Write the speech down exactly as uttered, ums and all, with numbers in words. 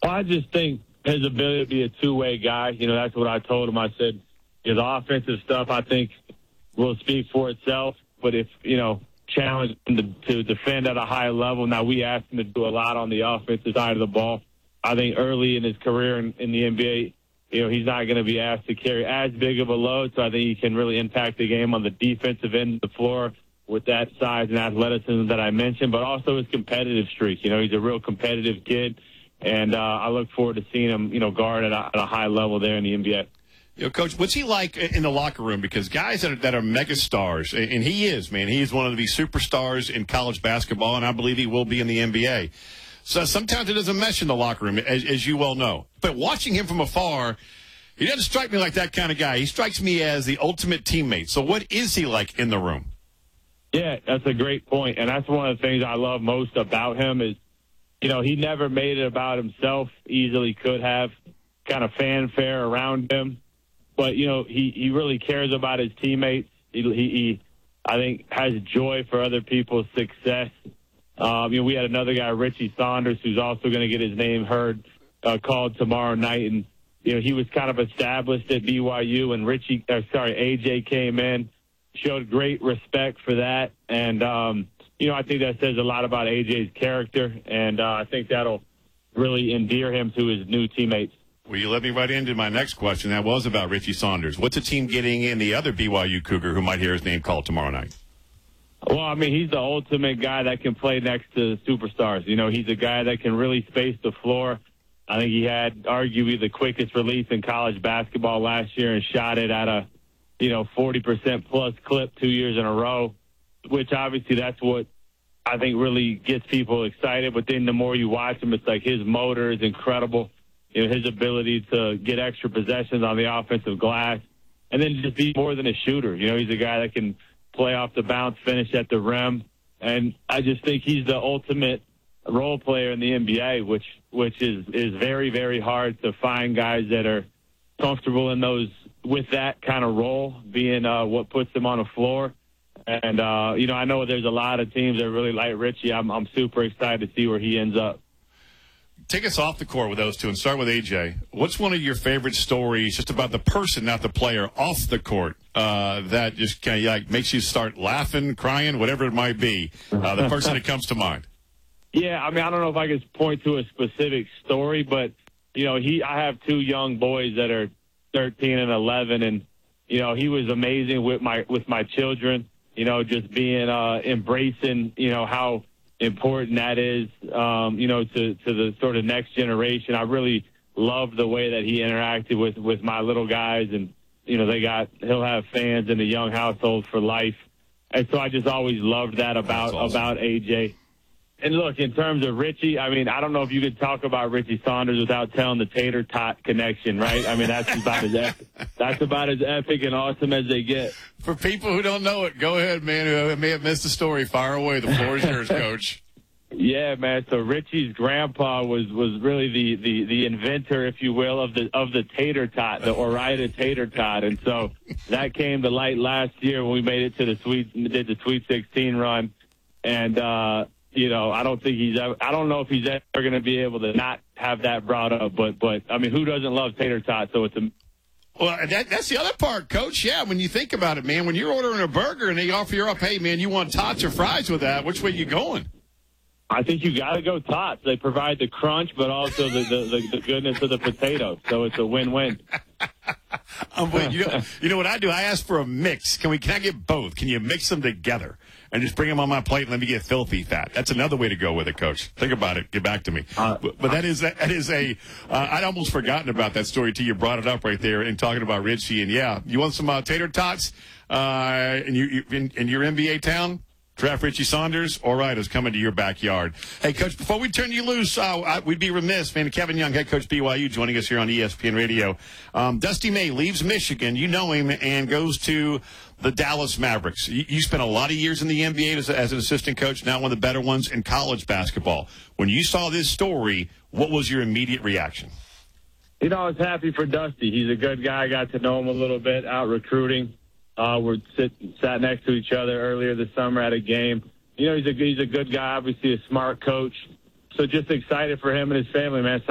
Well, I just think his ability to be a two-way guy, you know, that's what I told him. I said, you know, the offensive stuff, I think, will speak for itself. But if, you know, challenge him to, to defend at a high level, now we asked him to do a lot on the offensive side of the ball. I think early in his career in, in the N B A, you know, he's not going to be asked to carry as big of a load, so I think he can really impact the game on the defensive end of the floor with that size and athleticism that I mentioned, but also his competitive streak. You know, he's a real competitive kid, and uh, I look forward to seeing him, you know, guard at a, at a high level there in the N B A. You know, Coach, what's he like in the locker room? Because guys that are, that are mega stars, and he is, man, he is one of the superstars in college basketball, and I believe he will be in the N B A. So sometimes it doesn't mesh in the locker room, as, as you well know. But watching him from afar, he doesn't strike me like that kind of guy. He strikes me as the ultimate teammate. So what is he like in the room? Yeah, that's a great point, and that's one of the things I love most about him is, you know, he never made it about himself. Easily could have kind of fanfare around him. But, you know, he, he really cares about his teammates. He, he, he, I think, has joy for other people's success. Um, you know, we had another guy, Richie Saunders, who's also going to get his name heard, uh, called tomorrow night. And, you know, he was kind of established at B Y U, and Richie, uh, sorry, A J came in, showed great respect for that. And, um, you know, I think that says a lot about A J's character, and uh, I think that'll really endear him to his new teammates. Well, you led me right into my next question. That was about Richie Saunders. What's a team getting in the other B Y U Cougar who might hear his name called tomorrow night? Well, I mean, he's the ultimate guy that can play next to superstars. You know, he's a guy that can really space the floor. I think he had arguably the quickest release in college basketball last year and shot it at a, you know, forty percent plus clip two years in a row, which obviously that's what I think really gets people excited. But then the more you watch him, it's like his motor is incredible. You know, his ability to get extra possessions on the offensive glass, and then just be more than a shooter. You know, he's a guy that can play off the bounce, finish at the rim, and I just think he's the ultimate role player in the N B A, which which is is very, very hard to find guys that are comfortable in those with that kind of role, being uh, what puts them on the floor. And uh, you know, I know there's a lot of teams that really like Richie. I'm I'm super excited to see where he ends up. Take us off the court with those two and start with A J. What's one of your favorite stories just about the person, not the player, off the court uh, that just kind of like makes you start laughing, crying, whatever it might be? Uh, the person that comes to mind. Yeah, I mean, I don't know if I can point to a specific story, but, you know, he. I have two young boys that are thirteen and eleven, and, you know, he was amazing with my with my children, you know, just being uh, embracing, you know, how important that is, um, you know, to, to the sort of next generation. I really loved the way that he interacted with, with my little guys, and, you know, they got, he'll have fans in the young household for life. And so I just always loved that about, awesome. about A J. And look, in terms of Richie, I mean, I don't know if you could talk about Richie Saunders without telling the tater tot connection, right? I mean, that's about as epic, that's about as epic and awesome as they get. For people who don't know it, go ahead, man. Who may have missed the story, fire away. The floor is yours, Coach. Yeah, man. So Richie's grandpa was was really the, the, the inventor, if you will, of the of the tater tot, the Ore-Ida tater tot, and so that came to light last year when we made it to the sweet did the Sweet sixteen run, and. uh You know, I don't think he's ever, I don't know if he's ever going to be able to not have that brought up, but, but I mean, who doesn't love tater tots? So it's a. Well, that, that's the other part, Coach. Yeah, when you think about it, man, when you're ordering a burger and they offer you up, hey, man, you want tots or fries with that, which way you going? I think you got to go tots. They provide the crunch, but also the, the, the, the goodness of the potato. So it's a win-win. I'm with you. Know, you know what I do? I ask for a mix. Can we? Can I get both? Can you mix them together and just bring them on my plate and let me get filthy fat? That's another way to go with it, Coach. Think about it. Get back to me. Uh, but, but that is that is a. Uh, I'd almost forgotten about that story till you brought it up right there and talking about Richie. And yeah, you want some uh, tater tots? Uh, and you, you in, in your N B A town? Draft Richie Saunders. All right, is coming to your backyard. Hey, Coach, before we turn you loose, uh, I, we'd be remiss, man. Kevin Young, head coach B Y U, joining us here on E S P N Radio. Um, Dusty May leaves Michigan. You know him, and goes to the Dallas Mavericks. You, you spent a lot of years in the N B A as, as an assistant coach, now one of the better ones in college basketball. When you saw this story, what was your immediate reaction? You know, I was happy for Dusty. He's a good guy. I got to know him a little bit out recruiting. Uh, we're sit, sat next to each other earlier this summer at a game. You know, he's a he's a good guy, obviously a smart coach. So just excited for him and his family, man.